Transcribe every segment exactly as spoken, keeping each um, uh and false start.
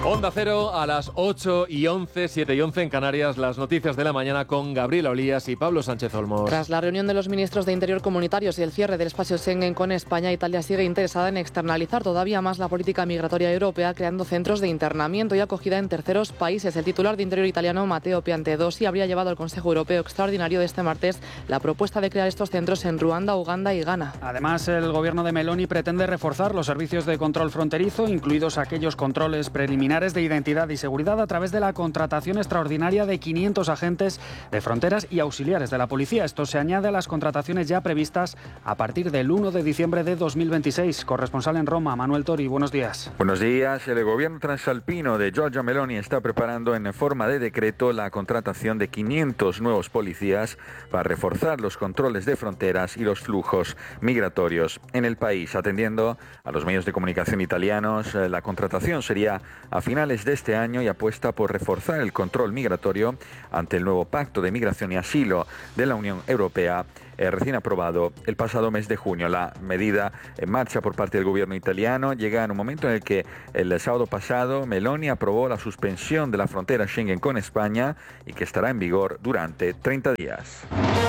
Onda Cero a las ocho y once, siete y once en Canarias, las noticias de la mañana con Gabriela Olías y Pablo Sánchez Olmos. Tras la reunión de los ministros de Interior comunitarios y el cierre del espacio Schengen con España, Italia sigue interesada en externalizar todavía más la política migratoria europea, creando centros de internamiento y acogida en terceros países. El titular de Interior italiano, Matteo Piantedosi, habría llevado al Consejo Europeo Extraordinario de este martes la propuesta de crear estos centros en Ruanda, Uganda y Ghana. Además, el gobierno de Meloni pretende reforzar los servicios de control fronterizo, incluidos aquellos controles preliminares de identidad y seguridad, a través de la contratación extraordinaria de quinientos agentes de fronteras y auxiliares de la policía. Esto se añade a las contrataciones ya previstas a partir del uno de diciembre de dos mil veintiséis. Corresponsal en Roma, Manuel Tori, buenos días. Buenos días. El gobierno transalpino de Giorgia Meloni está preparando en forma de decreto la contratación de quinientos nuevos policías para reforzar los controles de fronteras y los flujos migratorios en el país. Atendiendo a los medios de comunicación italianos, la contratación sería a finales de este año y apuesta por reforzar el control migratorio ante el nuevo Pacto de Migración y Asilo de la Unión Europea, eh, recién aprobado el pasado mes de junio. La medida en marcha por parte del gobierno italiano llega en un momento en el que el sábado pasado Meloni aprobó la suspensión de la frontera Schengen con España y que estará en vigor durante treinta días.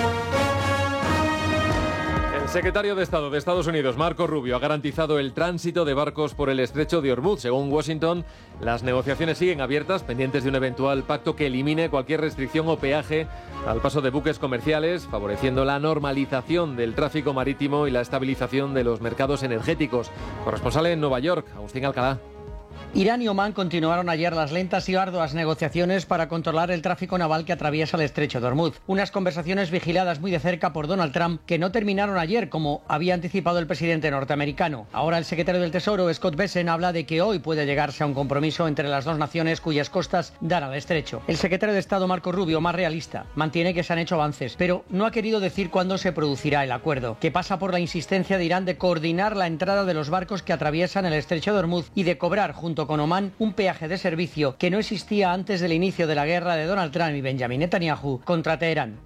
El secretario de Estado de Estados Unidos, Marco Rubio, ha garantizado el tránsito de barcos por el estrecho de Hormuz. Según Washington, las negociaciones siguen abiertas, pendientes de un eventual pacto que elimine cualquier restricción o peaje al paso de buques comerciales, favoreciendo la normalización del tráfico marítimo y la estabilización de los mercados energéticos. Corresponsal en Nueva York, Agustín Alcalá. Irán y Omán continuaron ayer las lentas y arduas negociaciones para controlar el tráfico naval que atraviesa el estrecho de Hormuz. Unas conversaciones vigiladas muy de cerca por Donald Trump que no terminaron ayer, como había anticipado el presidente norteamericano. Ahora el secretario del Tesoro, Scott Bessent, habla de que hoy puede llegarse a un compromiso entre las dos naciones cuyas costas dan al estrecho. El secretario de Estado, Marco Rubio, más realista, mantiene que se han hecho avances, pero no ha querido decir cuándo se producirá el acuerdo, que pasa por la insistencia de Irán de coordinar la entrada de los barcos que atraviesan el estrecho de Hormuz y de cobrar, junto con Omán, un peaje de servicio que no existía antes del inicio de la guerra de Donald Trump y Benjamin Netanyahu contra Teherán.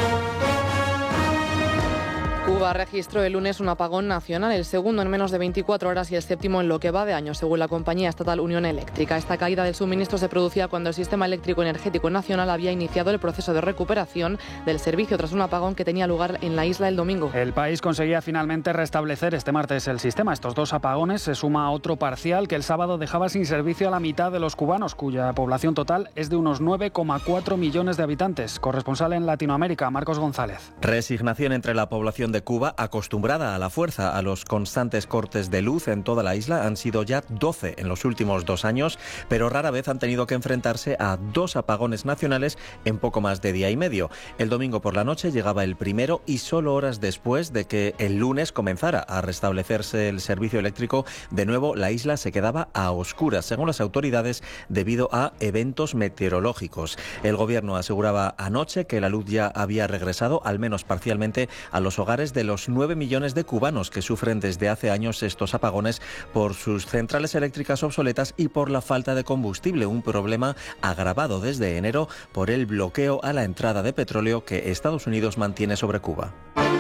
Cuba registró el lunes un apagón nacional, el segundo en menos de veinticuatro horas y el séptimo en lo que va de año, según la compañía estatal Unión Eléctrica. Esta caída del suministro se producía cuando el sistema eléctrico energético nacional había iniciado el proceso de recuperación del servicio tras un apagón que tenía lugar en la isla el domingo. El país conseguía finalmente restablecer este martes el sistema. Estos dos apagones se suma a otro parcial que el sábado dejaba sin servicio a la mitad de los cubanos, cuya población total es de unos nueve coma cuatro millones de habitantes. Corresponsal en Latinoamérica, Marcos González. Resignación entre la población de Cuba, acostumbrada a la fuerza, a los constantes cortes de luz en toda la isla. Han sido ya doce en los últimos dos años, pero rara vez han tenido que enfrentarse a dos apagones nacionales en poco más de día y medio. El domingo por la noche llegaba el primero y solo horas después de que el lunes comenzara a restablecerse el servicio eléctrico, de nuevo la isla se quedaba a oscuras, según las autoridades, debido a eventos meteorológicos. El gobierno aseguraba anoche que la luz ya había regresado, al menos parcialmente, a los hogares de los nueve millones de cubanos que sufren desde hace años estos apagones por sus centrales eléctricas obsoletas y por la falta de combustible, un problema agravado desde enero por el bloqueo a la entrada de petróleo que Estados Unidos mantiene sobre Cuba.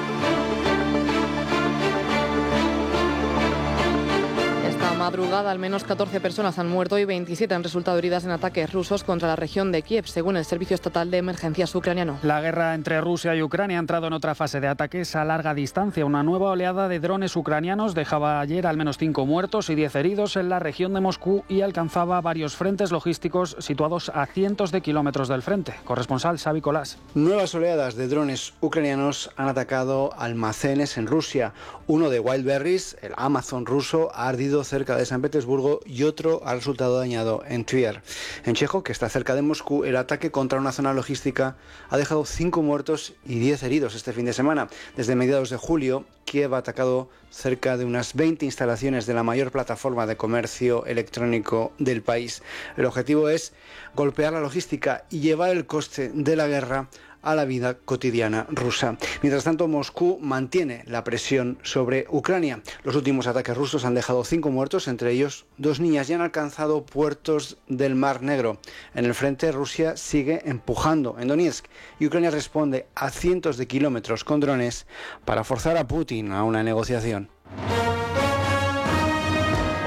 Madrugada, al menos catorce personas han muerto y veintisiete han resultado heridas en ataques rusos contra la región de Kiev, según el Servicio Estatal de Emergencias ucraniano. La guerra entre Rusia y Ucrania ha entrado en otra fase de ataques a larga distancia. Una nueva oleada de drones ucranianos dejaba ayer al menos cinco muertos y diez heridos en la región de Moscú y alcanzaba varios frentes logísticos situados a cientos de kilómetros del frente. Corresponsal Xavi Colás. Nuevas oleadas de drones ucranianos han atacado almacenes en Rusia. Uno de Wildberries, el Amazon ruso, ha ardido cerca de San Petersburgo y otro ha resultado dañado en Tver. En Chejo, que está cerca de Moscú, el ataque contra una zona logística ha dejado cinco muertos y diez heridos este fin de semana. Desde mediados de julio, Kiev ha atacado cerca de unas veinte instalaciones de la mayor plataforma de comercio electrónico del país. El objetivo es golpear la logística y llevar el coste de la guerra a la vida cotidiana rusa. Mientras tanto, Moscú mantiene la presión sobre Ucrania. Los últimos ataques rusos han dejado cinco muertos, entre ellos dos niñas, y han alcanzado puertos del Mar Negro. En el frente, Rusia sigue empujando en Donetsk y Ucrania responde a cientos de kilómetros con drones para forzar a Putin a una negociación.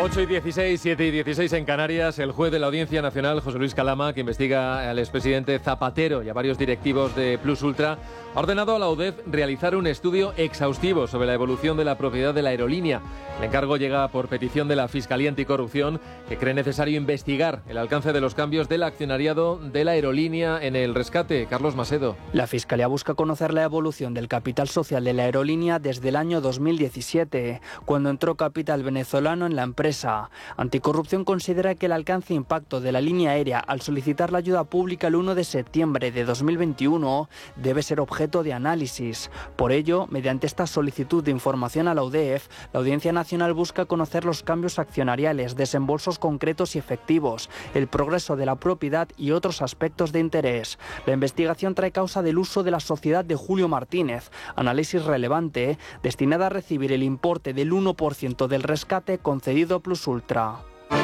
ocho y dieciséis, siete y dieciséis en Canarias. El juez de la Audiencia Nacional, José Luis Calama, que investiga al expresidente Zapatero y a varios directivos de Plus Ultra, ha ordenado a la UDEF realizar un estudio exhaustivo sobre la evolución de la propiedad de la aerolínea. El encargo llega por petición de la Fiscalía Anticorrupción, que cree necesario investigar el alcance de los cambios del accionariado de la aerolínea en el rescate. Carlos Masedo. La Fiscalía busca conocer la evolución del capital social de la aerolínea desde el año dos mil diecisiete, cuando entró capital venezolano en la empresa. Anticorrupción considera que el alcance e impacto de la línea aérea al solicitar la ayuda pública el uno de septiembre de dos mil veintiuno debe ser objeto de análisis. Por ello, mediante esta solicitud de información a la UDEF, la Audiencia Nacional busca conocer los cambios accionariales, desembolsos concretos y efectivos, el progreso de la propiedad y otros aspectos de interés. La investigación trae causa del uso de la sociedad de Julio Martínez, análisis relevante, destinada a recibir el importe del uno por ciento del rescate concedido a Plus Ultra.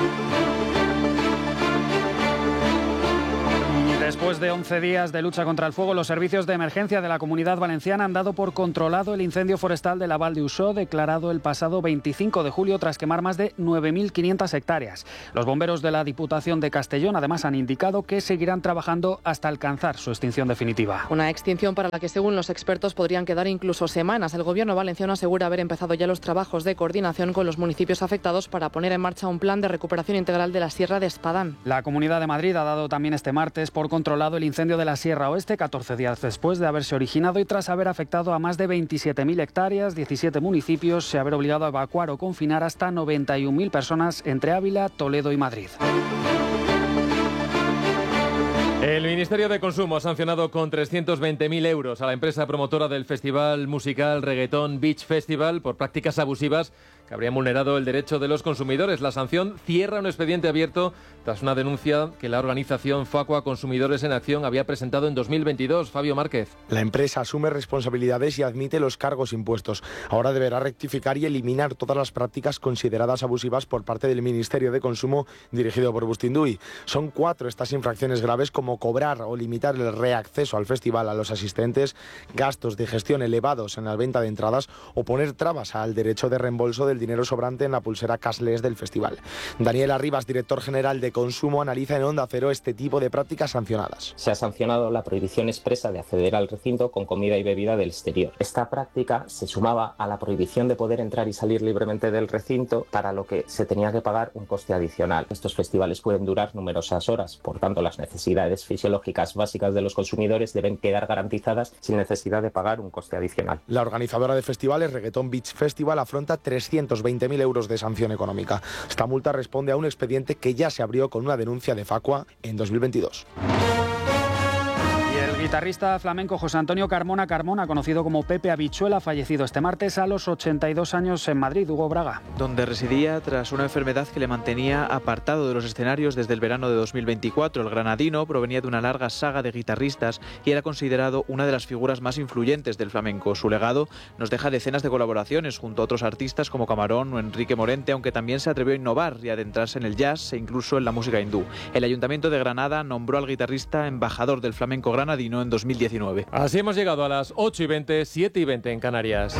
Después de once días de lucha contra el fuego, los servicios de emergencia de la Comunidad Valenciana han dado por controlado el incendio forestal de la Val d'Uixó, declarado el pasado veinticinco de julio tras quemar más de nueve mil quinientas hectáreas. Los bomberos de la Diputación de Castellón además han indicado que seguirán trabajando hasta alcanzar su extinción definitiva. Una extinción para la que, según los expertos, podrían quedar incluso semanas. El Gobierno valenciano asegura haber empezado ya los trabajos de coordinación con los municipios afectados para poner en marcha un plan de recuperación integral de la Sierra de Espadán. La Comunidad de Madrid ha dado también este martes por controlado el incendio de la Sierra Oeste, catorce días después de haberse originado y tras haber afectado a más de veintisiete mil hectáreas, diecisiete municipios y haber obligado a evacuar o confinar hasta noventa y una mil personas entre Ávila, Toledo y Madrid. El Ministerio de Consumo ha sancionado con trescientos veinte mil euros a la empresa promotora del festival musical Reggaeton Beach Festival por prácticas abusivas que habrían vulnerado el derecho de los consumidores. La sanción cierra un expediente abierto tras una denuncia que la organización Facua Consumidores en Acción había presentado en dos mil veintidós. Fabio Márquez. La empresa asume responsabilidades y admite los cargos impuestos. Ahora deberá rectificar y eliminar todas las prácticas consideradas abusivas por parte del Ministerio de Consumo dirigido por Bustinduy. Son cuatro estas infracciones graves, como cobrar o limitar el reacceso al festival a los asistentes, gastos de gestión elevados en la venta de entradas o poner trabas al derecho de reembolso del dinero sobrante en la pulsera cashless del festival. Daniel Arribas, director general de Consumo, analiza en Onda Cero este tipo de prácticas sancionadas. Se ha sancionado la prohibición expresa de acceder al recinto con comida y bebida del exterior. Esta práctica se sumaba a la prohibición de poder entrar y salir libremente del recinto, para lo que se tenía que pagar un coste adicional. Estos festivales pueden durar numerosas horas, por tanto las necesidades fisiológicas básicas de los consumidores deben quedar garantizadas sin necesidad de pagar un coste adicional. La organizadora de festivales Reggaeton Beach Festival afronta trescientos veinte mil euros de sanción económica. Esta multa responde a un expediente que ya se abrió con una denuncia de Facua en dos mil veintidós. El guitarrista flamenco José Antonio Carmona Carmona, conocido como Pepe Habichuela, ha fallecido este martes a los ochenta y dos años en Madrid. Hugo Braga. Donde residía tras una enfermedad que le mantenía apartado de los escenarios desde el verano de dos mil veinticuatro. El granadino provenía de una larga saga de guitarristas y era considerado una de las figuras más influyentes del flamenco. Su legado nos deja decenas de colaboraciones junto a otros artistas como Camarón o Enrique Morente, aunque también se atrevió a innovar y adentrarse en el jazz e incluso en la música hindú. El Ayuntamiento de Granada nombró al guitarrista embajador del flamenco granadino en dos mil diecinueve. Así hemos llegado a las ocho y veinte, siete y veinte en Canarias.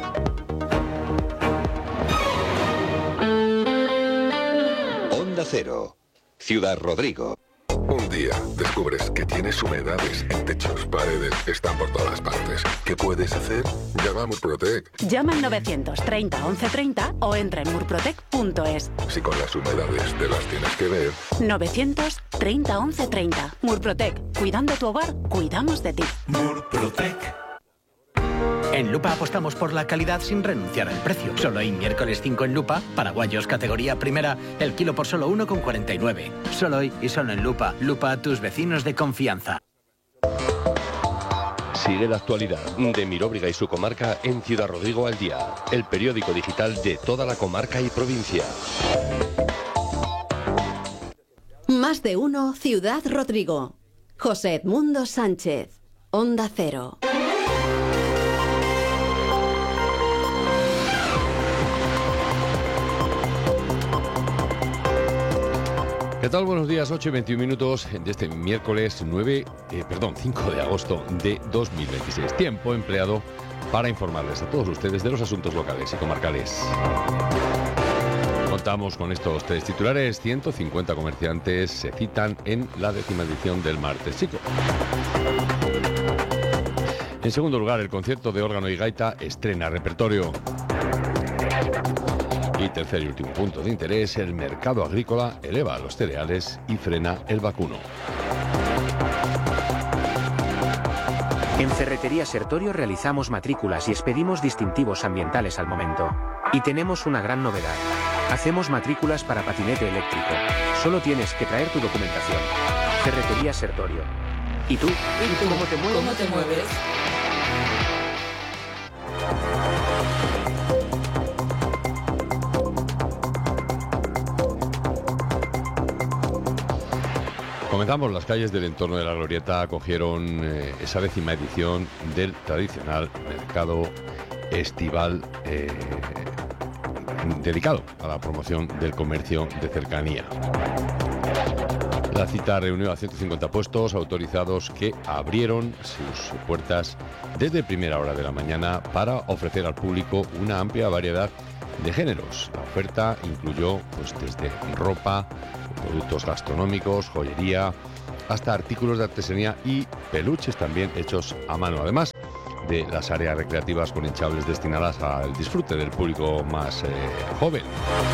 Onda Cero, Ciudad Rodrigo. Un día descubres que tienes humedades en techos, paredes, están por todas partes. ¿Qué puedes hacer? Llama a Murprotec. Llama al novecientos treinta once treinta o entra en murprotec punto es. Si con las humedades te las tienes que ver. novecientos treinta once treinta. Murprotec. Cuidando tu hogar, cuidamos de ti. Murprotec. En Lupa apostamos por la calidad sin renunciar al precio. Solo hay miércoles cinco en Lupa, paraguayos categoría primera, el kilo por solo uno con cuarenta y nueve. Solo hoy y solo en Lupa. Lupa, tus vecinos de confianza. Sigue la actualidad de Miróbriga y su comarca en Ciudad Rodrigo al Día, el periódico digital de toda la comarca y provincia. Más de uno, Ciudad Rodrigo. José Edmundo Sánchez, Onda Cero. ¿Qué tal? Buenos días, ocho y veintiún minutos de este miércoles nueve, eh, perdón, cinco de agosto de dos mil veintiséis. Tiempo empleado para informarles a todos ustedes de los asuntos locales y comarcales. contamos con estos tres titulares. ciento cincuenta comerciantes se citan en la décima edición del Martes Chico. En segundo lugar, el concierto de órgano y gaita estrena repertorio. Y tercer y último punto de interés, el mercado agrícola eleva los cereales y frena el vacuno. En Ferretería Sertorio realizamos matrículas y expedimos distintivos ambientales al momento. Y tenemos una gran novedad. Hacemos matrículas para patinete eléctrico. Solo tienes que traer tu documentación. Ferretería Sertorio. ¿Y tú? ¿Y tú cómo te mueves? ¿Cómo te mueves? Comenzamos. Las calles del entorno de la Glorieta acogieron eh, esa décima edición del tradicional mercado estival eh, dedicado a la promoción del comercio de cercanía. La cita reunió a ciento cincuenta puestos autorizados que abrieron sus puertas desde primera hora de la mañana para ofrecer al público una amplia variedad de géneros. La oferta incluyó pues, desde ropa, productos gastronómicos, joyería, hasta artículos de artesanía y peluches también hechos a mano. Además de las áreas recreativas con hinchables destinadas al disfrute del público más eh, joven.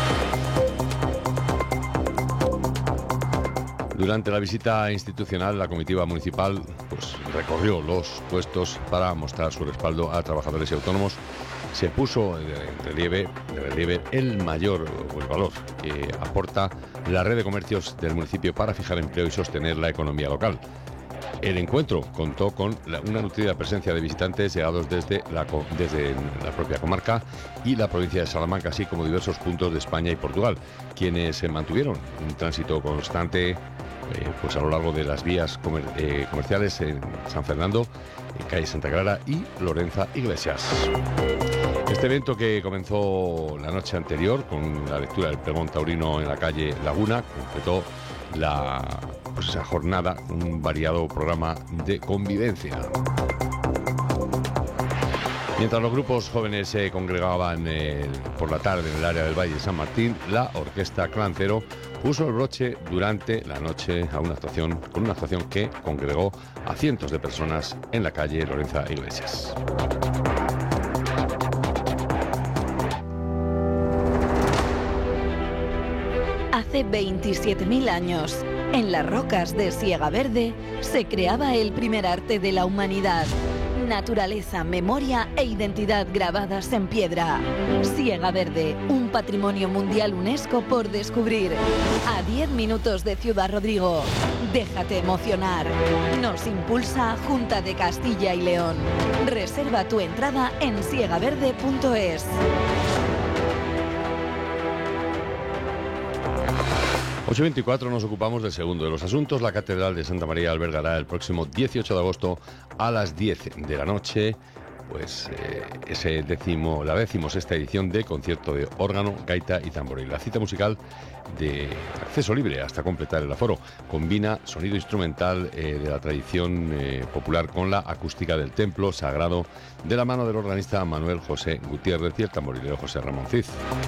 Durante la visita institucional, la comitiva municipal pues, recorrió los puestos para mostrar su respaldo a trabajadores y autónomos. Se puso en relieve, de relieve el mayor o el valor que aporta la red de comercios del municipio para fijar empleo y sostener la economía local. El encuentro contó con la, una nutrida presencia de visitantes llegados desde la, desde la propia comarca y la provincia de Salamanca, así como diversos puntos de España y Portugal, quienes se mantuvieron un tránsito constante eh, pues a lo largo de las vías comer, eh, comerciales en San Fernando, en calle Santa Clara y Lorenza Iglesias. Este evento, que comenzó la noche anterior con la lectura del pregón taurino en la calle Laguna, completó la, pues esa jornada, un variado programa de convivencia. Mientras los grupos jóvenes se congregaban eh, por la tarde en el área del Valle de San Martín, la orquesta Clan Cero puso el broche durante la noche a una actuación, con una actuación que congregó a cientos de personas en la calle Lorenza Iglesias. Hace veintisiete mil años, en las rocas de Siega Verde, se creaba el primer arte de la humanidad. Naturaleza, memoria e identidad grabadas en piedra. Siega Verde, un patrimonio mundial UNESCO por descubrir. A diez minutos de Ciudad Rodrigo. Déjate emocionar. Nos impulsa Junta de Castilla y León. Reserva tu entrada en siega verde punto es. ocho y veinticuatro, nos ocupamos del segundo de los asuntos. La Catedral de Santa María albergará el próximo dieciocho de agosto a las diez de la noche pues eh, ese décimo, la decimosexta edición del concierto de órgano, gaita y tamboril. La cita musical de acceso libre hasta completar el aforo combina sonido instrumental eh, de la tradición eh, popular con la acústica del templo sagrado, de la mano del organista Manuel José Gutiérrez y el tamborilero José Ramón Cid.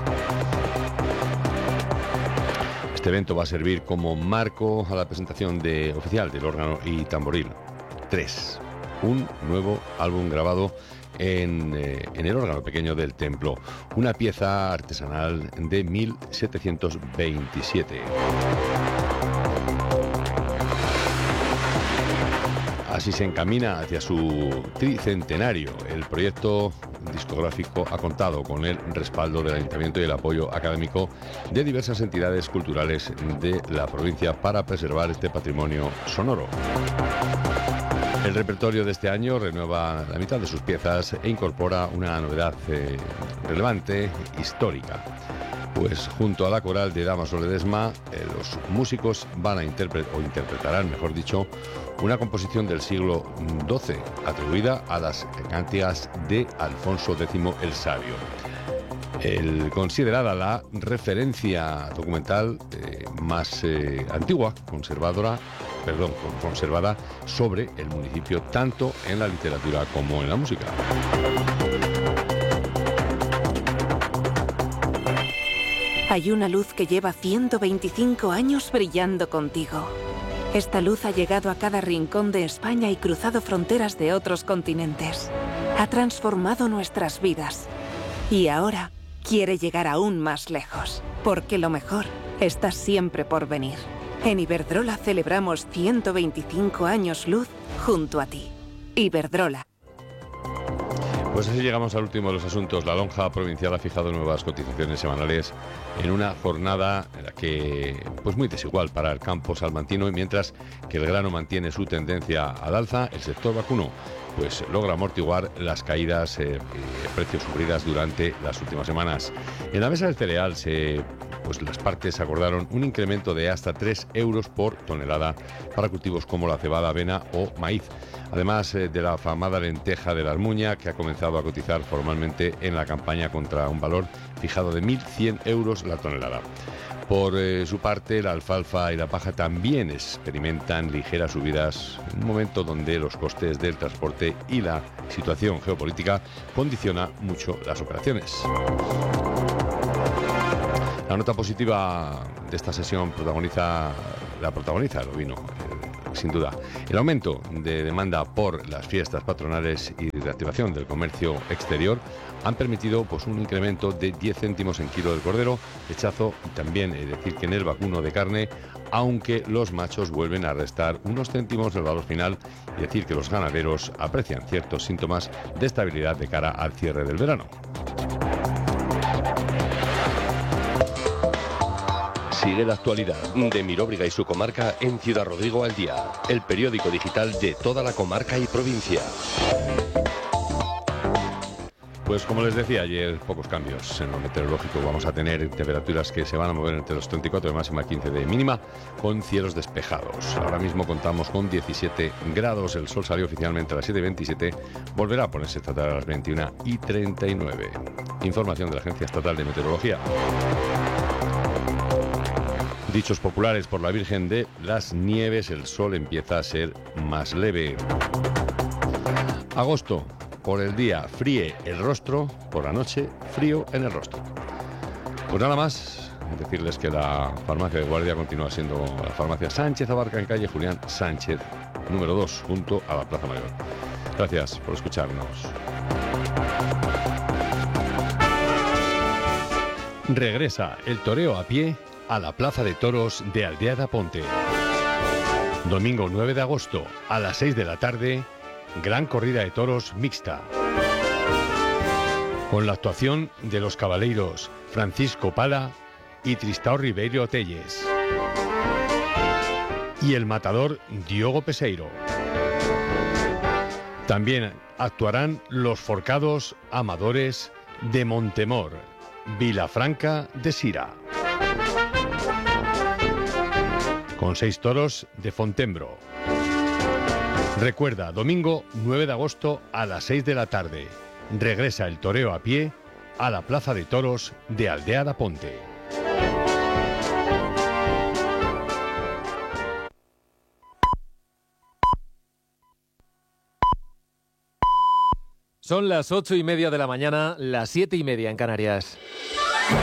Este evento va a servir como marco a la presentación de, oficial del órgano y tamboril tres, un nuevo álbum grabado en, eh, en el órgano pequeño del templo, una pieza artesanal de mil setecientos veintisiete. Así se encamina hacia su tricentenario. El proyecto discográfico ha contado con el respaldo del Ayuntamiento y el apoyo académico de diversas entidades culturales de la provincia para preservar este patrimonio sonoro. El repertorio de este año renueva la mitad de sus piezas e incorpora una novedad eh, relevante, histórica. Pues junto a la coral de Damaso Ledesma, eh, los músicos van a interpretar, o interpretarán, mejor dicho, una composición del siglo doce, atribuida a las cantigas de Alfonso décimo el Sabio. El, considerada la referencia documental eh, más eh, antigua, conservadora, perdón, conservada sobre el municipio, tanto en la literatura como en la música. Hay una luz que lleva ciento veinticinco años brillando contigo. Esta luz ha llegado a cada rincón de España y cruzado fronteras de otros continentes. Ha transformado nuestras vidas. Y ahora quiere llegar aún más lejos, porque lo mejor está siempre por venir. En Iberdrola celebramos ciento veinticinco años luz junto a ti. Iberdrola. Pues así llegamos al último de los asuntos. La lonja provincial ha fijado nuevas cotizaciones semanales en una jornada en la que, pues muy desigual para el campo salmantino, y mientras que el grano mantiene su tendencia al alza, el sector vacuno pues logra amortiguar las caídas eh, de precios sufridas durante las últimas semanas. En la mesa del cereal se, pues las partes acordaron un incremento de hasta tres euros por tonelada para cultivos como la cebada, avena o maíz. Además eh, de la afamada lenteja de la Armuña, que ha comenzado a cotizar formalmente en la campaña contra un valor fijado de mil cien euros la tonelada. Por eh, su parte, la alfalfa y la paja también experimentan ligeras subidas en un momento donde los costes del transporte y la situación geopolítica condiciona mucho las operaciones. La nota positiva de esta sesión protagoniza, la protagoniza el ovino, eh, sin duda. El aumento de demanda por las fiestas patronales y de reactivación del comercio exterior han permitido pues, un incremento de diez céntimos en kilo del cordero, lechazo, y también es decir que en el vacuno de carne, aunque los machos vuelven a restar unos céntimos del valor final, y decir que los ganaderos aprecian ciertos síntomas de estabilidad de cara al cierre del verano. Sigue la actualidad de Miróbriga y su comarca en Ciudad Rodrigo al día, el periódico digital de toda la comarca y provincia. Pues como les decía ayer, pocos cambios en lo meteorológico. Vamos a tener temperaturas que se van a mover entre los treinta y cuatro de máxima, quince de mínima, con cielos despejados. Ahora mismo contamos con diecisiete grados, el sol salió oficialmente a las siete y veintisiete, volverá a ponerse esta tarde a las veintiuna y treinta y nueve. Información de la Agencia Estatal de Meteorología. Dichos populares por la Virgen de las Nieves, el sol empieza a ser más leve. Agosto. Por el día fríe el rostro, por la noche frío en el rostro. Pues nada más, decirles que la farmacia de guardia continúa siendo la farmacia Sánchez Abarca en calle Julián Sánchez, número dos, junto a la Plaza Mayor. Gracias por escucharnos. Regresa el toreo a pie a la Plaza de Toros de Aldeada Ponte. Domingo nueve de agosto a las seis de la tarde, gran corrida de toros mixta, con la actuación de los cabaleiros Francisco Pala y Tristão Ribeiro Telles, y el matador Diogo Peseiro. También actuarán los forcados amadores de Montemor, Vilafranca de Sira, con seis toros de Fontembro. Recuerda, domingo nueve de agosto a las seis de la tarde. Regresa el toreo a pie a la Plaza de Toros de Aldeada Ponte. Son las ocho y media de la mañana, las siete y media en Canarias.